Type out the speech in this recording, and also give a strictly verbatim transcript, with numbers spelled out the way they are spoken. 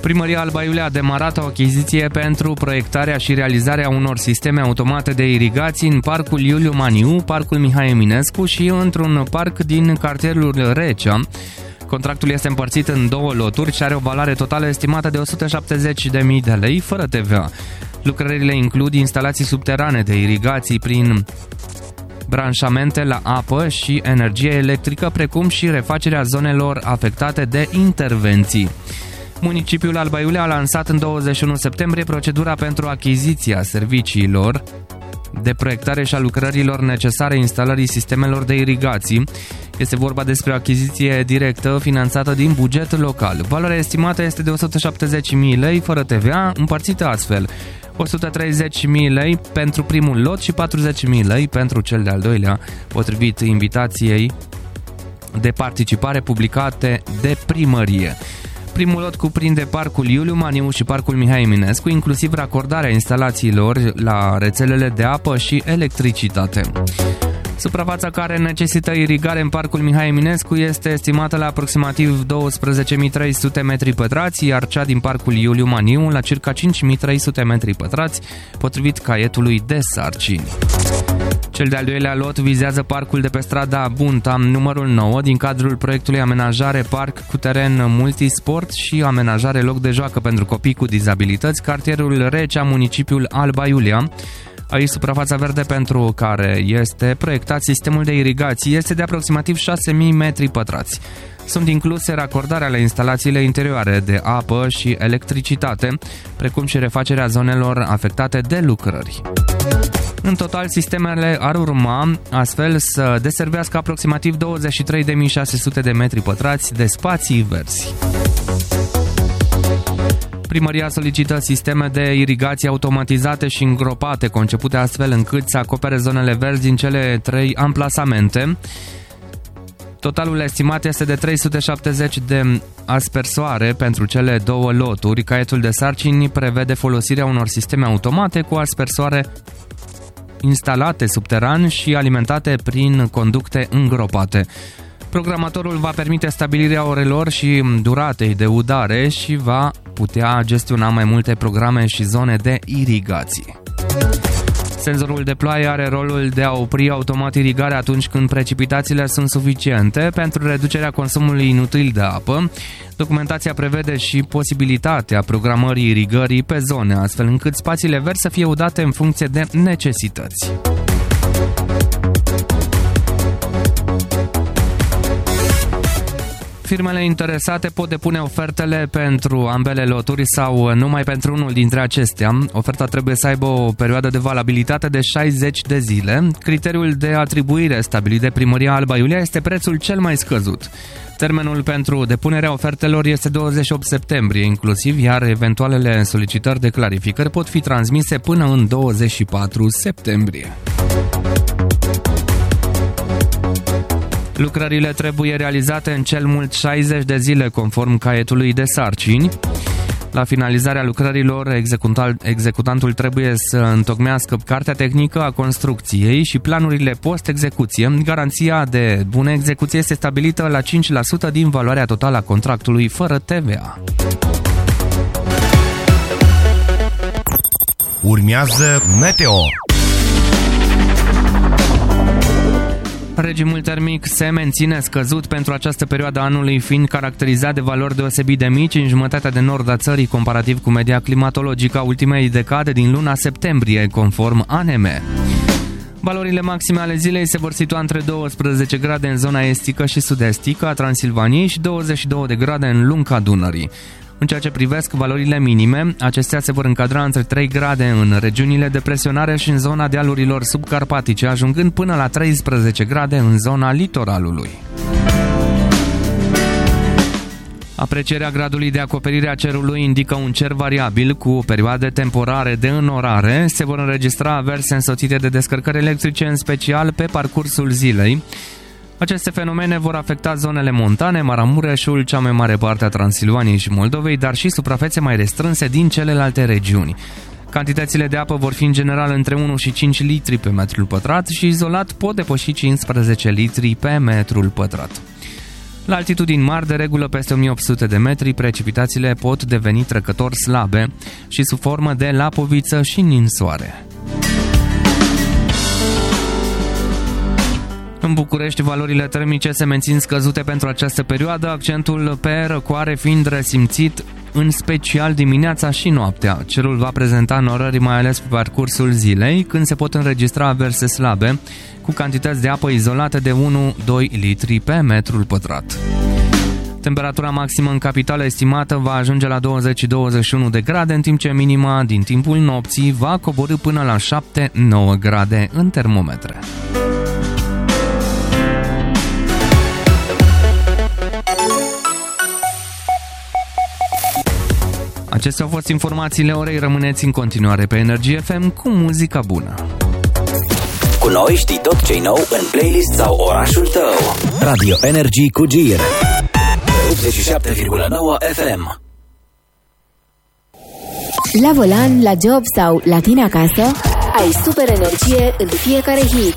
Primăria Alba Iulia a demarat o achiziție pentru proiectarea și realizarea unor sisteme automate de irigații în Parcul Iuliu Maniu, Parcul Mihai Eminescu și într-un parc din cartierul Recea. Contractul este împărțit în două loturi și are o valoare totală estimată de o sută șaptezeci de mii de lei, fără T V A. Lucrările includ instalații subterane de irigații prin branșamente la apă și energie electrică, precum și refacerea zonelor afectate de intervenții. Municipiul Alba Iulia a lansat în douăzeci și unu septembrie procedura pentru achiziția serviciilor de proiectare și a lucrărilor necesare instalării sistemelor de irigații. Este vorba despre o achiziție directă finanțată din buget local. Valoarea estimată este de o sută șaptezeci de mii lei fără T V A, împărțită astfel: o sută treizeci de mii lei pentru primul lot și patruzeci de mii lei pentru cel de-al doilea, potrivit invitației de participare publicate de primărie. Primul lot cuprinde Parcul Iuliu Maniu și Parcul Mihai Eminescu, inclusiv racordarea instalațiilor la rețelele de apă și electricitate. Suprafața care necesită irigare în Parcul Mihai Eminescu este estimată la aproximativ douăsprezece mii trei sute metri pătrați, iar cea din Parcul Iuliu Maniu la circa cinci mii trei sute metri pătrați, potrivit caietului de sarcini. Cel de-al doilea lot vizează parcul de pe strada Bunta, numărul nouă, din cadrul proiectului Amenajare Parc cu teren multisport și amenajare loc de joacă pentru copii cu dizabilități, cartierul Recea, municipiul Alba Iulia. Aici suprafața verde pentru care este proiectat sistemul de irigații este de aproximativ șase mii metri pătrați. Sunt incluse racordarea la instalațiile interioare de apă și electricitate, precum și refacerea zonelor afectate de lucrări. În total, sistemele ar urma astfel să deservească aproximativ douăzeci și trei de mii șase sute de metri pătrați de spații verzi. Primăria solicită sisteme de irigație automatizate și îngropate, concepute astfel încât să acopere zonele verzi din cele trei amplasamente. Totalul estimat este de trei sute șaptezeci de aspersoare pentru cele două loturi. Caietul de sarcini prevede folosirea unor sisteme automate cu aspersoare instalate subteran și alimentate prin conducte îngropate. Programatorul va permite stabilirea orelor și duratei de udare și va putea gestiona mai multe programe și zone de irigație. Senzorul de ploaie are rolul de a opri automat irigarea atunci când precipitațiile sunt suficiente pentru reducerea consumului inutil de apă. Documentația prevede și posibilitatea programării irigării pe zone, astfel încât spațiile verzi să fie udate în funcție de necesități. Firmele interesate pot depune ofertele pentru ambele loturi sau numai pentru unul dintre acestea. Oferta trebuie să aibă o perioadă de valabilitate de șaizeci de zile. Criteriul de atribuire stabilit de Primăria Alba Iulia este prețul cel mai scăzut. Termenul pentru depunerea ofertelor este douăzeci și opt septembrie inclusiv, iar eventualele solicitări de clarificări pot fi transmise până în douăzeci și patru septembrie. Lucrările trebuie realizate în cel mult șaizeci de zile conform caietului de sarcini. La finalizarea lucrărilor, executantul trebuie să întocmească cartea tehnică a construcției și planurile post-execuție. Garanția de bună execuție este stabilită la cinci la sută din valoarea totală a contractului fără T V A. Urmează Meteo. Regimul termic se menține scăzut pentru această perioadă a anului, fiind caracterizat de valori deosebit de mici în jumătatea de nord a țării, comparativ cu media climatologică a ultimei decade din luna septembrie, conform A N M. Valorile maxime ale zilei se vor situa între douăsprezece grade în zona estică și sud-estică a Transilvaniei și douăzeci și două de grade în lunga Dunării. În ceea ce privesc valorile minime, acestea se vor încadra între trei grade în regiunile de presionare și în zona dealurilor subcarpatice, ajungând până la treisprezece grade în zona litoralului. Aprecierea gradului de acoperire a cerului indică un cer variabil cu perioade temporare de înorare. Se vor înregistra averse însoțite de descărcări electrice, în special pe parcursul zilei. Aceste fenomene vor afecta zonele montane, Maramureșul, cea mai mare parte a Transilvaniei și Moldovei, dar și suprafețe mai restrânse din celelalte regiuni. Cantitățile de apă vor fi în general între unu și cinci litri pe metrul pătrat și izolat pot depăși cincisprezece litri pe metrul pătrat. La altitudini mari, de regulă peste o mie opt sute de metri, precipitațiile pot deveni trecător slabe și sub formă de lapoviță și ninsoare. În București, valorile termice se mențin scăzute pentru această perioadă, accentul pe răcoare fiind resimțit în special dimineața și noaptea. Cerul va prezenta norări mai ales pe parcursul zilei, când se pot înregistra averse slabe, cu cantități de apă izolate de unu doi litri pe metrul pătrat. Temperatura maximă în capitală estimată va ajunge la douăzeci douăzeci și unu de grade, în timp ce minima din timpul nopții va coborî până la șapte nouă grade în termometre. Acestea au fost informațiile orei. Rămâneți în continuare pe Energy F M cu muzica bună. Cu noi știi tot ce-i nou în playlist sau orașul tău. Radio Energy cu Gir optzeci și șapte virgulă nouă F M. La volan, la job sau la tine acasă, ai super energie în fiecare hit.